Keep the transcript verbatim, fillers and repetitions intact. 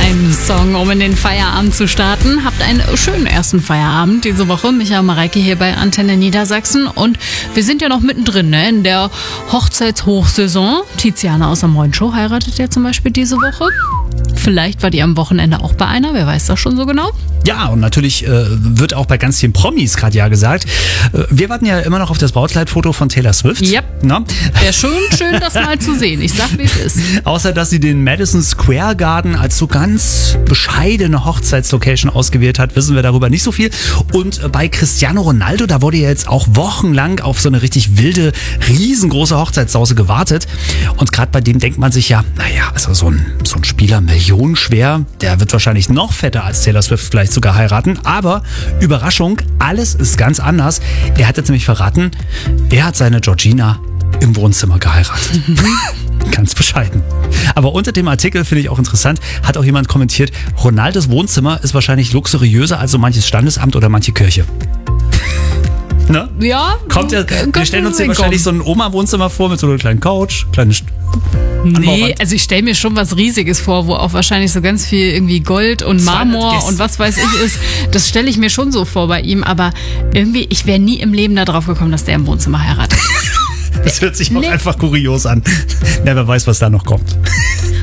Ein Song, um in den Feierabend zu starten. Habt einen schönen ersten Feierabend diese Woche. Micha und Mareike hier bei Antenne Niedersachsen. Und wir sind ja noch mittendrin, ne, in der Hochzeitshochsaison. Tiziana aus der Moin Show heiratet ja zum Beispiel diese Woche. Vielleicht war die am Wochenende auch bei einer, wer weiß das schon so genau? Ja, und natürlich äh, wird auch bei ganz vielen Promis gerade ja gesagt. Äh, wir warten ja immer noch auf das Brautkleidfoto von Taylor Swift. Yep. Na? Wäre schon schön, das mal zu sehen. Ich sag, wie es ist. Außer, dass sie den Madison Square Garden als so ganz bescheidene Hochzeitslocation ausgewählt hat, wissen wir darüber nicht so viel. Und äh, bei Cristiano Ronaldo, da wurde ja jetzt auch wochenlang auf so eine richtig wilde, riesengroße Hochzeitssause gewartet. Und gerade bei dem denkt man sich ja, naja, also so ein, so ein Spieler millionenschwer, der wird wahrscheinlich noch fetter als Taylor Swift vielleicht sogar heiraten. Aber Überraschung, alles ist ganz anders. Er hat jetzt nämlich verraten, er hat seine Georgina im Wohnzimmer geheiratet. Ganz bescheiden. Aber unter dem Artikel, finde ich auch interessant, hat auch jemand kommentiert, Ronaldos Wohnzimmer ist wahrscheinlich luxuriöser als so manches Standesamt oder manche Kirche. Ne? Ja. Kommt ja, wir stellen uns hier wahrscheinlich so ein Oma-Wohnzimmer vor mit so einer kleinen Couch, kleine St- Nee, also ich stelle mir schon was Riesiges vor, wo auch wahrscheinlich so ganz viel irgendwie Gold und Marmor und was weiß ich ist. Das stelle ich mir schon so vor bei ihm, aber irgendwie, ich wäre nie im Leben da drauf gekommen, dass der im Wohnzimmer heiratet. Das hört sich auch Nee. einfach kurios an. Na, wer weiß, was da noch kommt.